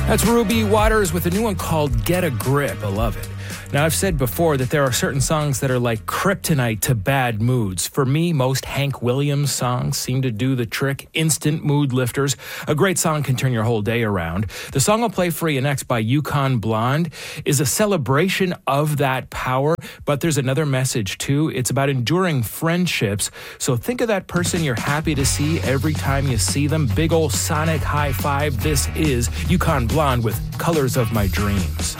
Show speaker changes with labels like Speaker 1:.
Speaker 1: That's Ruby Waters with a new one called Get a Grip. I love it. Now, I've said before that there are certain songs that are like kryptonite to bad moods. For me, most Hank Williams songs seem to do the trick. Instant mood lifters. A great song can turn your whole day around. The song I'll play for you next by Yukon Blonde is a celebration of that power, but there's another message too. It's about enduring friendships. So think of that person you're happy to see every time you see them. Big ol' sonic high five. This is Yukon Blonde with Colors of My Dreams.